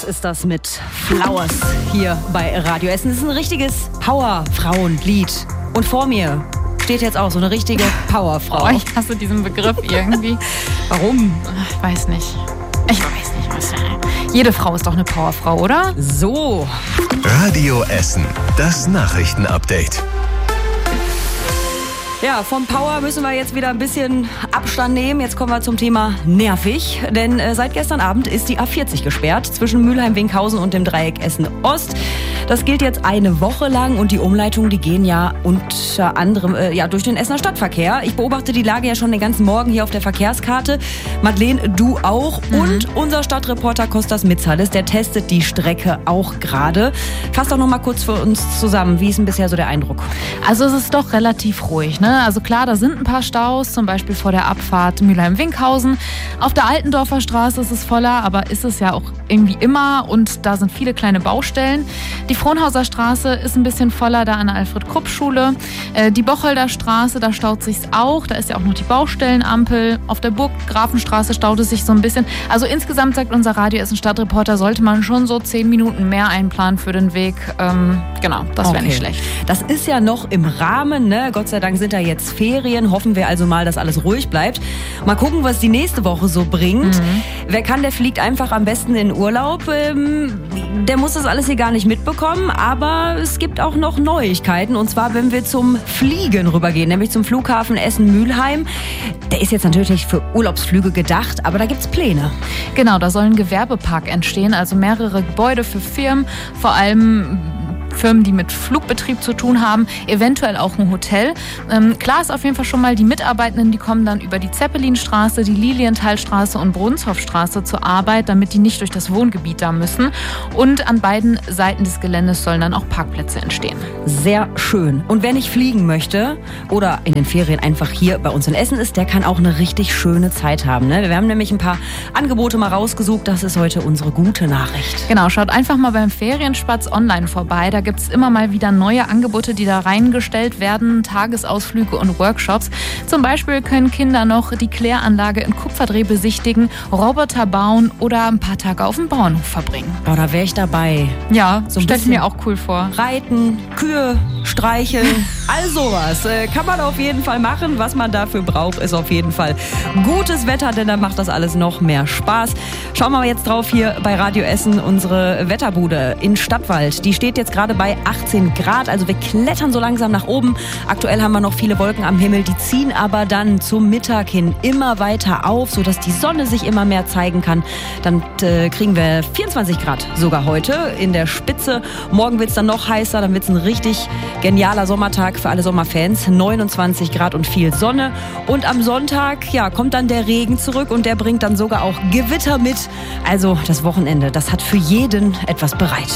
ist das mit Flowers hier bei Radio Essen. Das ist ein richtiges Power-Frauen-Lied. Und vor mir steht jetzt auch so eine richtige Powerfrau. Oh, ich hasse diesen Begriff irgendwie. Warum? Ich weiß nicht. Was. Jede Frau ist doch eine Powerfrau, oder? So. Radio Essen, das Nachrichtenupdate. Ja, vom Power müssen wir jetzt wieder ein bisschen Abstand nehmen. Jetzt kommen wir zum Thema nervig. Denn seit gestern Abend ist die A40 gesperrt zwischen Mülheim-Winkhausen und dem Dreieck Essen-Ost. Das gilt jetzt eine Woche lang und die Umleitungen, die gehen ja unter anderem durch den Essener Stadtverkehr. Ich beobachte die Lage ja schon den ganzen Morgen hier auf der Verkehrskarte. Madeleine, du auch. Und unser Stadtreporter Kostas Mitzales, der testet die Strecke auch gerade. Fass doch noch mal kurz für uns zusammen. Wie ist denn bisher so der Eindruck? Also es ist doch relativ ruhig, ne? Also klar, da sind ein paar Staus, zum Beispiel vor der Abfahrt Mülheim-Winkhausen. Auf der Altendorfer Straße ist es voller, aber ist es ja auch irgendwie immer und da sind viele kleine Baustellen. Die Frohnhauser Straße ist ein bisschen voller, da an der Alfred-Krupp-Schule. Die Bocholder Straße, da staut sich's auch, da ist ja auch noch die Baustellenampel. Auf der Burggrafenstraße staut es sich so ein bisschen. Also insgesamt sagt unser Radio Essen Stadtreporter, sollte man schon so 10 Minuten mehr einplanen für den Weg. Genau, das wäre nicht schlecht. Das ist ja noch im Rahmen, ne? Gott sei Dank sind da jetzt Ferien. Hoffen wir also mal, dass alles ruhig bleibt. Mal gucken, was die nächste Woche so bringt. Wer kann, der fliegt einfach am besten in Urlaub. Der muss das alles hier gar nicht mitbekommen. Aber es gibt auch noch Neuigkeiten. Und zwar, wenn wir zum Fliegen rübergehen, nämlich zum Flughafen Essen-Mülheim. Der ist jetzt natürlich für Urlaubsflüge gedacht, aber da gibt's Pläne. Genau, da soll ein Gewerbepark entstehen, also mehrere Gebäude für Firmen, vor allem Firmen, die mit Flugbetrieb zu tun haben, eventuell auch ein Hotel. Klar ist auf jeden Fall schon mal, die Mitarbeitenden, die kommen dann über die Zeppelinstraße, die Lilienthalstraße und Brunshoffstraße zur Arbeit, damit die nicht durch das Wohngebiet da müssen. Und an beiden Seiten des Geländes sollen dann auch Parkplätze entstehen. Sehr schön. Und wer nicht fliegen möchte oder in den Ferien einfach hier bei uns in Essen ist, der kann auch eine richtig schöne Zeit haben. Ne? Wir haben nämlich ein paar Angebote mal rausgesucht. Das ist heute unsere gute Nachricht. Genau, schaut einfach mal beim Ferienspatz online vorbei. Da gibt es immer mal wieder neue Angebote, die da reingestellt werden, Tagesausflüge und Workshops. Zum Beispiel können Kinder noch die Kläranlage in Kupferdreh besichtigen, Roboter bauen oder ein paar Tage auf dem Bauernhof verbringen. Oh, da wäre ich dabei. Ja, so stelle ich mir auch cool vor. Reiten, Kühe streicheln, all sowas. Kann man auf jeden Fall machen. Was man dafür braucht, ist auf jeden Fall gutes Wetter, denn dann macht das alles noch mehr Spaß. Schauen wir mal jetzt drauf hier bei Radio Essen, unsere Wetterbude in Stadtwald. Die steht jetzt gerade bei 18 Grad, also wir klettern so langsam nach oben. Aktuell haben wir noch viele Wolken am Himmel, die ziehen aber dann zum Mittag hin immer weiter auf, sodass die Sonne sich immer mehr zeigen kann. Dann kriegen wir 24 Grad sogar heute in der Spitze. Morgen wird es dann noch heißer, dann wird es ein richtig genialer Sommertag für alle Sommerfans. 29 Grad und viel Sonne. Und am Sonntag, ja, kommt dann der Regen zurück und der bringt dann sogar auch Gewitter mit. Also das Wochenende, das hat für jeden etwas bereit.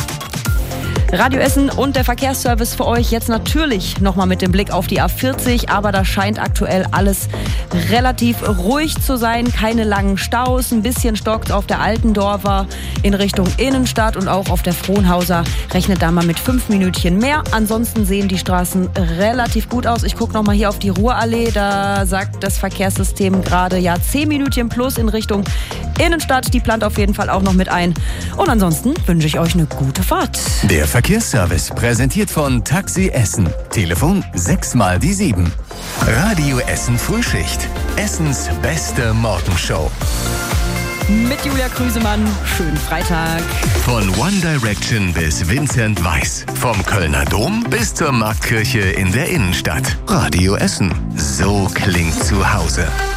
Radio Essen und der Verkehrsservice für euch jetzt natürlich nochmal mit dem Blick auf die A40, aber da scheint aktuell alles relativ ruhig zu sein, keine langen Staus, ein bisschen stockt auf der Altendorfer in Richtung Innenstadt und auch auf der Frohnhauser, rechnet da mal mit 5 Minütchen mehr. Ansonsten sehen die Straßen relativ gut aus. Ich gucke nochmal hier auf die Ruhrallee, da sagt das Verkehrssystem gerade 10 Minütchen plus in Richtung Innenstadt, die plant auf jeden Fall auch noch mit ein. Und ansonsten wünsche ich euch eine gute Fahrt. Der Verkehrsservice präsentiert von Taxi Essen. Telefon 6x7. Radio Essen Frühschicht. Essens beste Morgenshow. Mit Julia Krüsemann. Schönen Freitag. Von One Direction bis Vincent Weiss. Vom Kölner Dom bis zur Marktkirche in der Innenstadt. Radio Essen. So klingt zu Hause.